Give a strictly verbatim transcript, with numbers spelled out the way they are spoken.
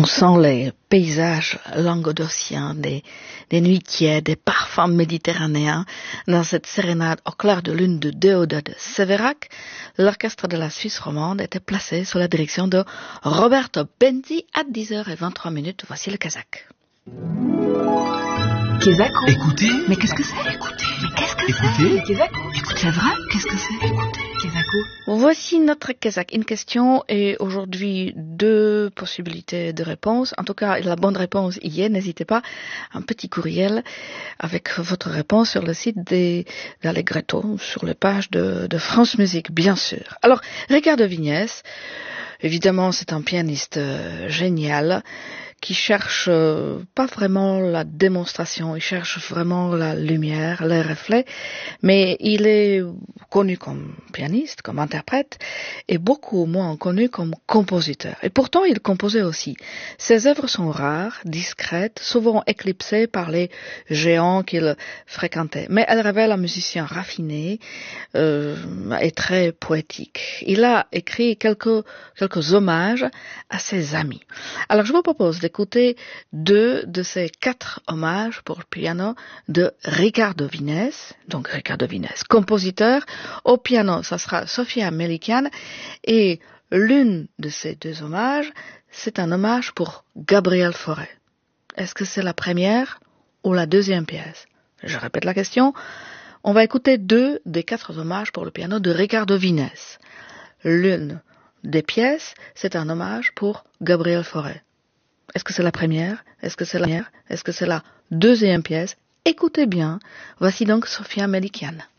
sent les paysages languedociens, des, des nuits tièdes, des parfums méditerranéens dans cette sérénade au clair de lune de Déodat de Sévérac. L'orchestre de la Suisse romande était placé sous la direction de Roberto Benzi à dix heures vingt-trois minutes. Voici le Kazakh. Kézako. Écoutez. Mais qu'est-ce que c'est? Écoutez. Mais qu'est-ce que Écoutez. c'est? Kézako. Écoute, c'est vrai? Qu'est-ce que c'est? Écoutez. Kézako. Voici notre Kazakh. Une question et aujourd'hui deux possibilités de réponse. En tout cas, la bonne réponse y est. N'hésitez pas. Un petit courriel avec votre réponse sur le site des d'Allegretto, sur les pages de, de France Musique, bien sûr. Alors, Ricardo Vignès, évidemment, c'est un pianiste euh, génial qui cherche euh, pas vraiment la démonstration, il cherche vraiment la lumière, les reflets, mais il est connu comme pianiste, comme interprète, et beaucoup moins connu comme compositeur. Et pourtant, il composait aussi. Ses œuvres sont rares, discrètes, souvent éclipsées par les géants qu'il fréquentait, mais elles révèlent un musicien raffiné euh, et très poétique. Il a écrit quelques, quelques hommages à ses amis. Alors, je vous propose d'écouter deux de ces quatre hommages pour le piano de Ricardo Vignès. Donc Ricardo Vignès, compositeur. Au piano, ça sera Sofia Melikian. Et l'une de ces deux hommages, c'est un hommage pour Gabriel Fauré. Est-ce que c'est la première ou la deuxième pièce? Je répète la question. On va écouter deux des quatre hommages pour le piano de Ricardo Vignès. L'une des pièces, c'est un hommage pour Gabriel Fauré. Est-ce que c'est la première? Est-ce que c'est la première? Est-ce que c'est la deuxième pièce? Écoutez bien. Voici donc Sofia Melikian.